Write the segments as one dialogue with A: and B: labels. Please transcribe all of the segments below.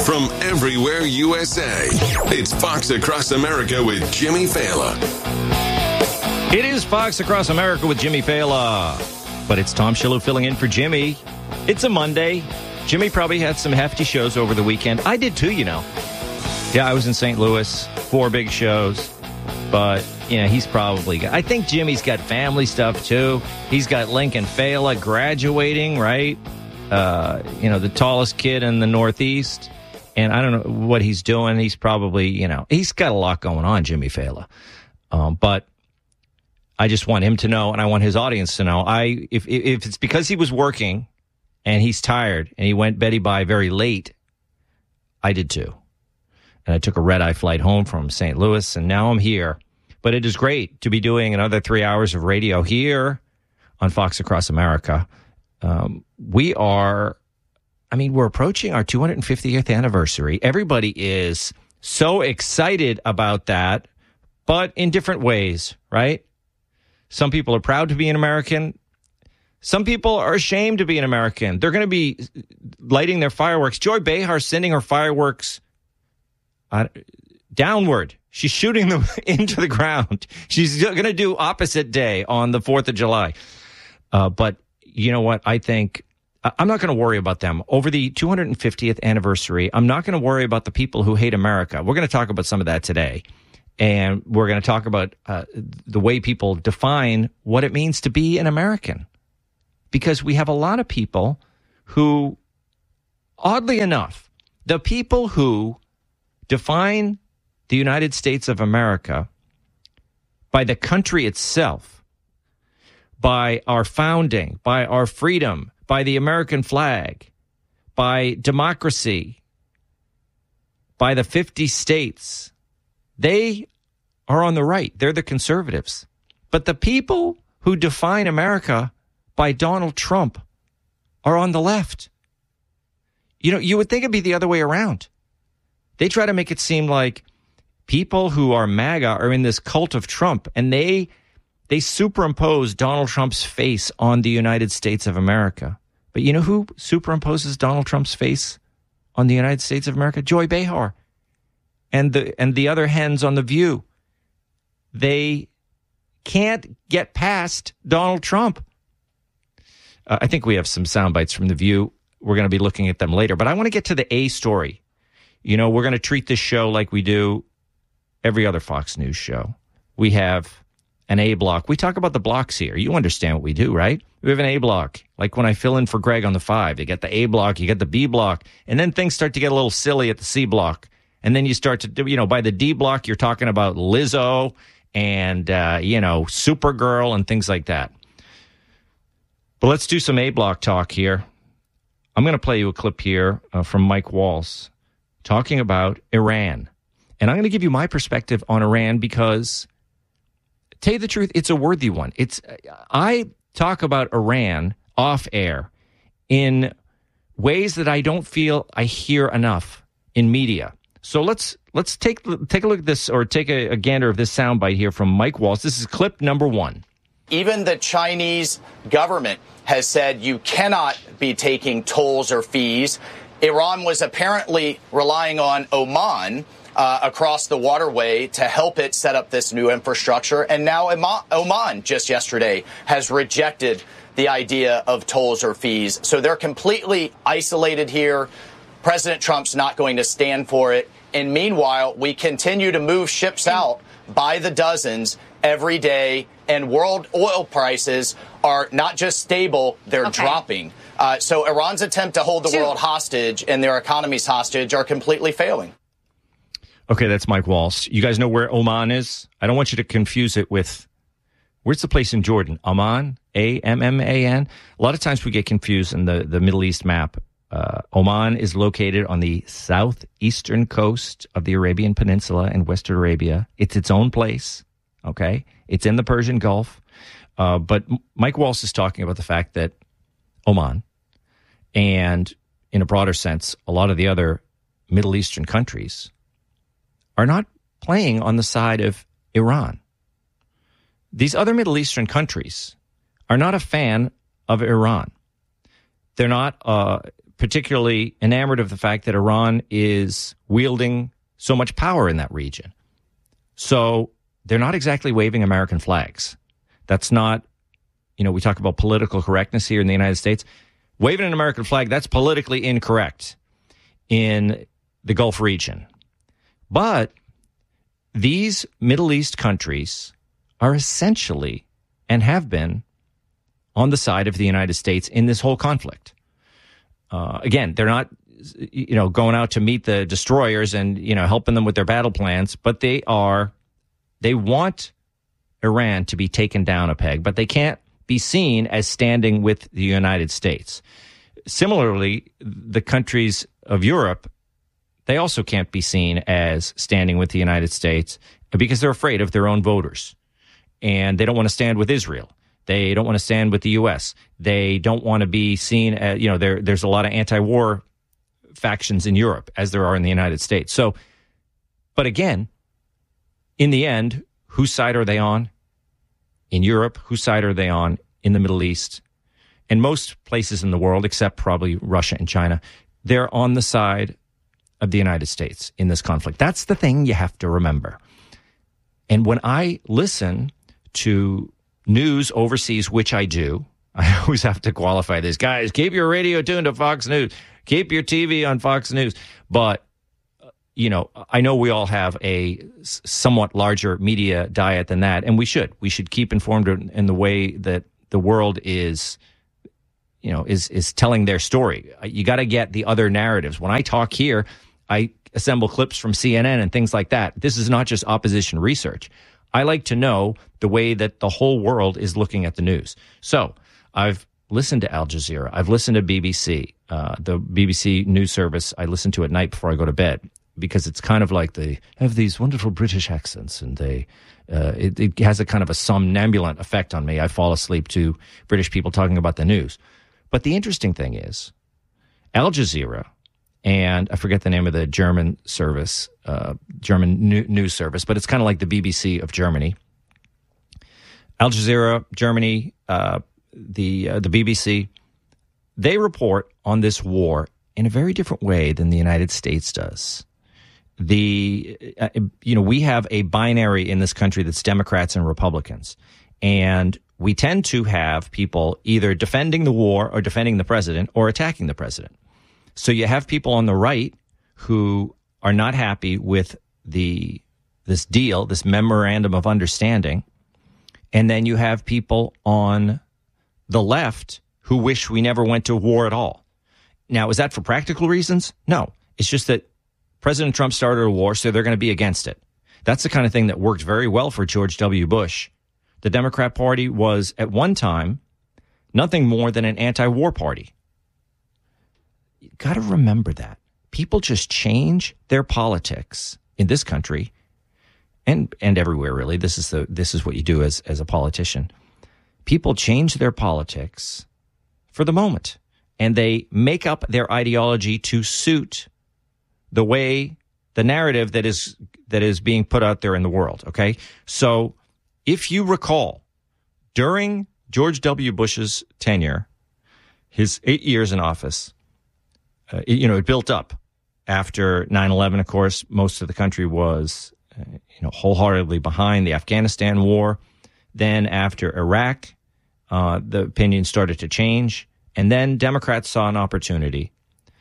A: from everywhere USA. It's Fox Across America with Jimmy Fallon.
B: It is Fox Across America with Jimmy Fallon. But it's Tom Shillue filling in for Jimmy. It's a Monday. Jimmy probably had some hefty shows over the weekend. I did too, you know. Yeah, I was in St. Louis, 4 big shows. But, you know, he's probably got, I think Jimmy's got family stuff too. He's got Lincoln Fala graduating, right? The tallest kid in the Northeast. And I don't know what he's doing. He's probably, he's got a lot going on, Jimmy Fala. But I just want him to know, and I want his audience to know, if it's because he was working and he's tired and he went Betty Bye very late, I did too. And I took a red-eye flight home from St. Louis, and now I'm here. But it is great to be doing another 3 hours of radio here on Fox Across America. We're approaching our 250th anniversary. Everybody is so excited about that, but in different ways, right? Some people are proud to be an American. Some people are ashamed to be an American. They're going to be lighting their fireworks. Joy Behar sending her fireworks downward. She's shooting them into the ground. She's going to do opposite day on the 4th of July. But you know what? I think I'm not going to worry about them. Over the 250th anniversary, I'm not going to worry about the people who hate America. We're going to talk about some of that today. And we're going to talk about the way people define what it means to be an American. Because we have a lot of people who, oddly enough, the people who define the United States of America by the country itself, by our founding, by our freedom, by the American flag, by democracy, by the 50 states, they are on the right. They're the conservatives. But the people who define America by Donald Trump are on the left. You would think it'd be the other way around. They try to make it seem like people who are MAGA are in this cult of Trump, and they superimpose Donald Trump's face on the United States of America. But you know who superimposes Donald Trump's face on the United States of America? Joy Behar and the other hens on The View. They can't get past Donald Trump. I think we have some sound bites from The View. We're going to be looking at them later. But I want to get to the A story. We're going to treat this show like we do every other Fox News show. We have an A block. We talk about the blocks here. You understand what we do, right? We have an A block. Like when I fill in for Greg on the 5, you get the A block, you get the B block, and then things start to get a little silly at the C block. And then you start to do, by the D block, you're talking about Lizzo and, Supergirl and things like that. But let's do some A block talk here. I'm going to play you a clip here from Mike Waltz talking about Iran. And I'm going to give you my perspective on Iran because, to tell you the truth, it's a worthy one. I talk about Iran off air in ways that I don't feel I hear enough in media. So let's take a look at this, or take a gander of this soundbite here from Mike Waltz. This is clip number 1.
C: Even the Chinese government has said you cannot be taking tolls or fees. Iran was apparently relying on Oman across the waterway to help it set up this new infrastructure. And now Oman just yesterday has rejected the idea of tolls or fees. So they're completely isolated here. President Trump's not going to stand for it. And meanwhile, we continue to move ships out by the dozens every day. And world oil prices are not just stable, they're dropping. So Iran's attempt to hold the world hostage and their economies hostage are completely failing.
B: Okay, that's Mike Waltz. You guys know where Oman is? I don't want you to confuse it with, where's the place in Jordan? Amman? A-M-M-A-N? A lot of times we get confused in the Middle East map. Oman is located on the southeastern coast of the Arabian Peninsula in Western Arabia. It's its own place, okay? It's in the Persian Gulf. But Mike Waltz is talking about the fact that Oman, and in a broader sense, a lot of the other Middle Eastern countries are not playing on the side of Iran. These other Middle Eastern countries are not a fan of Iran. They're not particularly enamored of the fact that Iran is wielding so much power in that region. So they're not exactly waving American flags. That's not, we talk about political correctness here in the United States. Waving an American flag, that's politically incorrect in the Gulf region. But these Middle East countries are essentially, and have been, on the side of the United States in this whole conflict. Again, they're not, going out to meet the destroyers and, helping them with their battle plans, but they want Iran to be taken down a peg, but they can't be seen as standing with the United States. Similarly, the countries of Europe, they also can't be seen as standing with the United States because they're afraid of their own voters. And they don't want to stand with Israel. They don't want to stand with the U.S. They don't want to be seen as, there's a lot of anti-war factions in Europe, as there are in the United States. So, but again, in the end, whose side are they on? In Europe, whose side are they on? In the Middle East? And most places in the world, except probably Russia and China, they're on the side of the United States in this conflict. That's the thing you have to remember. And when I listen to news overseas, which I do, I always have to qualify this. Guys, keep your radio tuned to Fox News. Keep your TV on Fox News. But, I know we all have a somewhat larger media diet than that, and we should. We should keep informed in the way that the world is telling their story. You got to get the other narratives. When I talk here, I assemble clips from CNN and things like that. This is not just opposition research. I like to know the way that the whole world is looking at the news. So I've listened to Al Jazeera. I've listened to BBC, the BBC news service. I listen to at night before I go to bed because it's kind of like they have these wonderful British accents, and it has a kind of a somnambulant effect on me. I fall asleep to British people talking about the news. But the interesting thing is Al Jazeera, and I forget the name of the German service, German news service, but it's kind of like the BBC of Germany. Al Jazeera, Germany, the BBC, they report on this war in a very different way than the United States does. We have a binary in this country that's Democrats and Republicans, and we tend to have people either defending the war or defending the president or attacking the president. So you have people on the right who are not happy with this deal, this memorandum of understanding. And then you have people on the left who wish we never went to war at all. Now, is that for practical reasons? No. It's just that President Trump started a war, so they're going to be against it. That's the kind of thing that worked very well for George W. Bush. The Democrat Party was, at one time, nothing more than an anti-war party. You got to remember that. People just change their politics in this country and everywhere, really. This is what you do as a politician. People change their politics for the moment, and they make up their ideology to suit the narrative that is being put out there in the world. Okay, so if you recall, during George W. Bush's tenure, his 8 years in office, it built up after 9/11. Of course, most of the country was, wholeheartedly behind the Afghanistan war. Then after Iraq, the opinion started to change. And then Democrats saw an opportunity.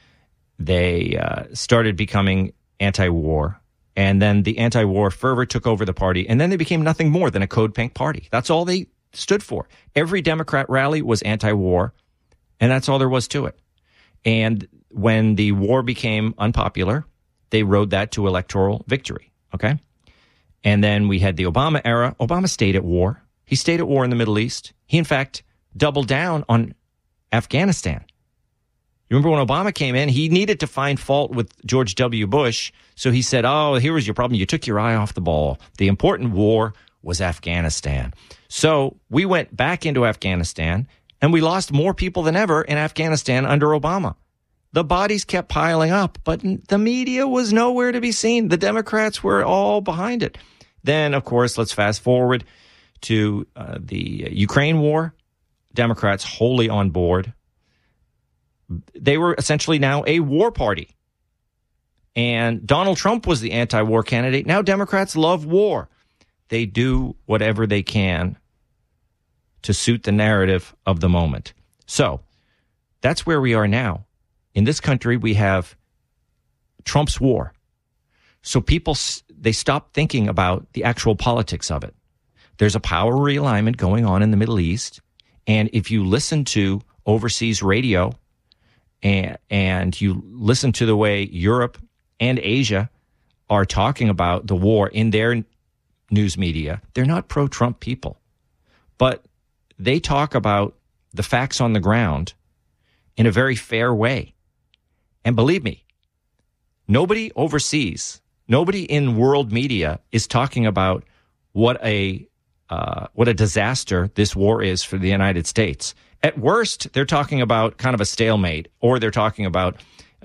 B: They started becoming anti-war. And then the anti-war fervor took over the party. And then they became nothing more than a Code Pink party. That's all they stood for. Every Democrat rally was anti-war. And that's all there was to it. And when the war became unpopular, they rode that to electoral victory. Okay? And then we had the Obama era. Obama stayed at war. He stayed at war in the Middle East. He, in fact, doubled down on Afghanistan. You remember when Obama came in, he needed to find fault with George W. Bush. So he said, here was your problem. You took your eye off the ball. The important war was Afghanistan. So we went back into Afghanistan, and we lost more people than ever in Afghanistan under Obama. The bodies kept piling up, but the media was nowhere to be seen. The Democrats were all behind it. Then, of course, let's fast forward to the Ukraine war. Democrats wholly on board. they were essentially now a war party. And Donald Trump was the anti-war candidate. Now Democrats love war. They do whatever they can to suit the narrative of the moment. So that's where we are now. In this country, we have Trump's war. So people, they stop thinking about the actual politics of it. There's a power realignment going on in the Middle East. And if you listen to overseas radio and you listen to the way Europe and Asia are talking about the war in their news media, they're not pro-Trump people. But they talk about the facts on the ground in a very fair way. And believe me, nobody overseas, nobody in world media is talking about what a disaster this war is for the United States. At worst, they're talking about kind of a stalemate, or they're talking about,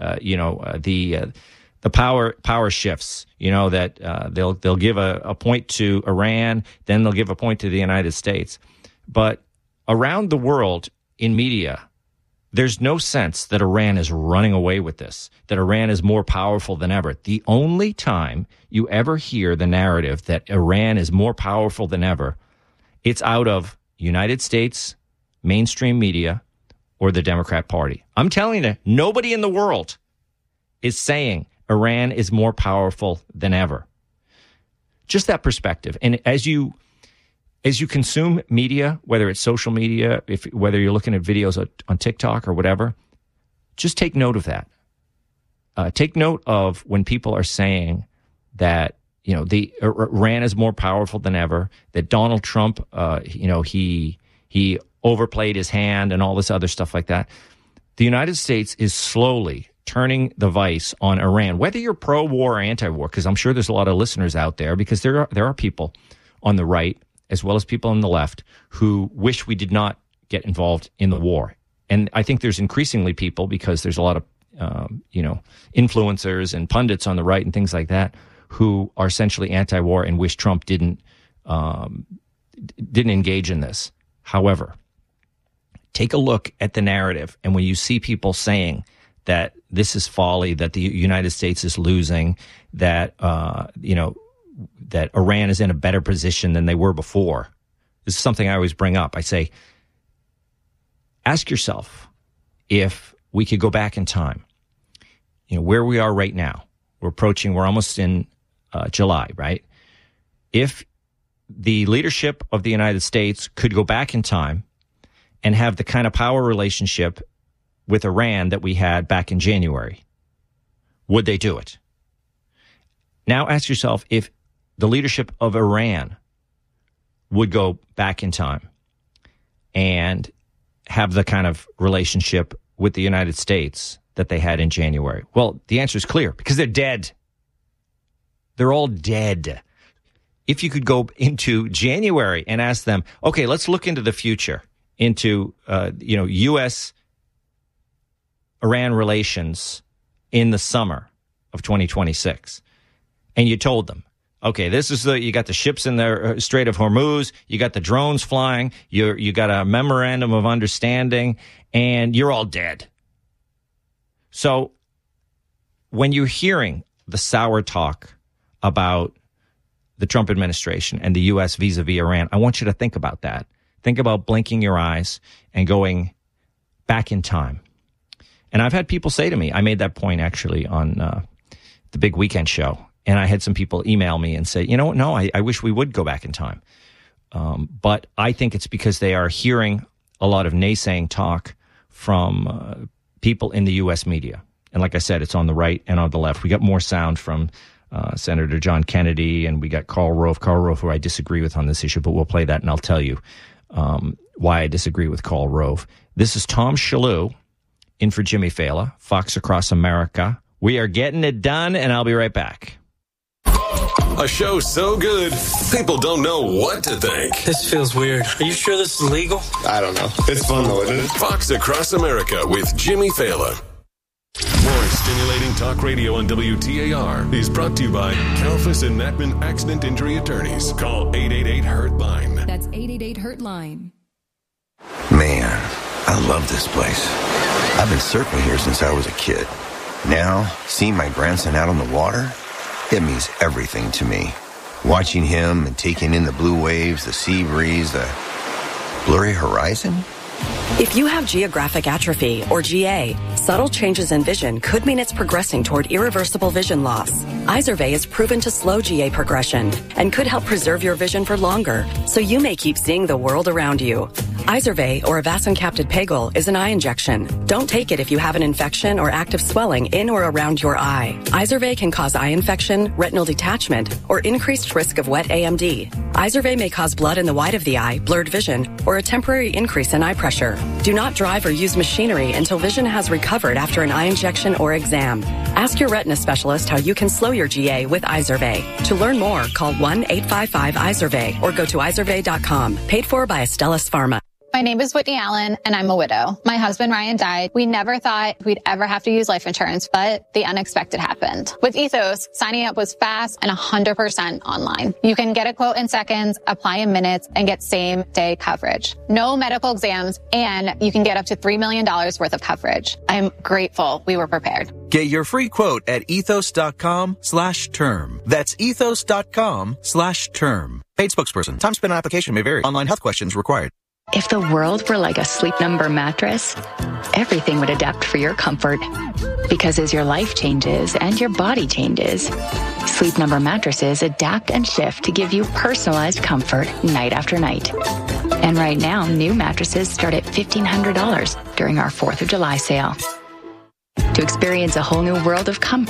B: the power shifts. That they'll give a point to Iran, then they'll give a point to the United States. But around the world in media, there's no sense that Iran is running away with this, that Iran is more powerful than ever. The only time you ever hear the narrative that Iran is more powerful than ever, it's out of United States mainstream media or the Democrat Party. I'm telling you, nobody in the world is saying Iran is more powerful than ever. Just that perspective. And as you consume media, whether it's social media, whether you're looking at videos on TikTok or whatever, just take note of that. Take note of when people are saying that, the Iran is more powerful than ever, that Donald Trump, he overplayed his hand and all this other stuff like that. The United States is slowly turning the vice on Iran, whether you're pro-war or anti-war, because I'm sure there's a lot of listeners out there, because there are people on the right as well as people on the left who wish we did not get involved in the war. And I think there's increasingly people, because there's a lot of, influencers and pundits on the right and things like that, who are essentially anti-war and wish Trump didn't engage in this. However, take a look at the narrative. And when you see people saying that this is folly, that the United States is losing, that, that Iran is in a better position than they were before. This is something I always bring up. I say, ask yourself if we could go back in time, where we are right now. We're almost in July, right? If the leadership of the United States could go back in time and have the kind of power relationship with Iran that we had back in January, would they do it? Now ask yourself if the leadership of Iran would go back in time and have the kind of relationship with the United States that they had in January. Well, the answer is clear, because they're dead. They're all dead. If you could go into January and ask them, okay, let's look into the future, into, U.S.-Iran relations in the summer of 2026. And you told them, okay, you got the ships in the Strait of Hormuz, you got the drones flying, you got a memorandum of understanding, and you're all dead. So when you're hearing the sour talk about the Trump administration and the U.S. vis-a-vis Iran, I want you to think about that. Think about blinking your eyes and going back in time. And I've had people say to me, I made that point actually on the Big Weekend Show, and I had some people email me and say, no, I wish we would go back in time. But I think it's because they are hearing a lot of naysaying talk from people in the U.S. media. And like I said, it's on the right and on the left. We got more sound from Senator John Kennedy, and we got Karl Rove, who I disagree with on this issue, but we'll play that and I'll tell you why I disagree with Karl Rove. This is Tom Shalhoub in for Jimmy Fallon, Fox Across America. We are getting it done, and I'll be right back.
A: A show so good, people don't know what to think.
D: This feels weird. Are you sure this is legal?
E: I don't know. It's fun though, isn't it?
A: Fox Across America with Jimmy Fallon. More stimulating talk radio on WTAR is brought to you by Kalfas and Natman Accident Injury Attorneys. Call 888-HURT-LINE.
F: That's 888-HURT-LINE.
G: Man, I love this place.
F: I've been surfing here since I was a kid. Now, seeing my grandson out on the water, it means everything to me. Watching him and taking in the blue waves, the sea breeze, the blurry horizon.
G: If you have geographic atrophy, or GA, subtle changes in vision could mean it's progressing toward irreversible vision loss. Izervay is proven to slow GA progression and could help preserve your vision for longer, so you may keep seeing the world around you. Izervay, or avacincaptad pegol, is an eye injection. Don't take it if you have an infection or active swelling in or around your eye. Izervay can cause eye infection, retinal detachment, or increased risk of wet AMD. Izervay may cause blood in the white of the eye, blurred vision, or a temporary increase in eye pressure. Do not drive or use machinery until vision has recovered after an eye injection or exam. Ask your retina specialist how you can slow your GA with Izervay. To learn more, call 1-855-IZERVAY or go to izervay.com. Paid for by Astellas Pharma.
H: My name is Whitney Allen, and I'm a widow. My husband, Ryan, died. We never thought we'd ever have to use life insurance, but the unexpected happened. With Ethos, signing up was fast and 100% online. You can get a quote in seconds, apply in minutes, and get same-day coverage. No medical exams, and you can get up to $3 million worth of coverage. I'm grateful we were prepared.
I: Get your free quote at ethos.com/term. That's ethos.com/term. Paid spokesperson. Time spent on application may vary. Online health questions required.
J: If the world were like a Sleep Number mattress, everything would adapt for your comfort. Because as your life changes and your body changes, Sleep Number mattresses adapt and shift to give you personalized comfort night after night. And right now, new mattresses start at $1,500 during our 4th of July sale. To experience a whole new world of comfort,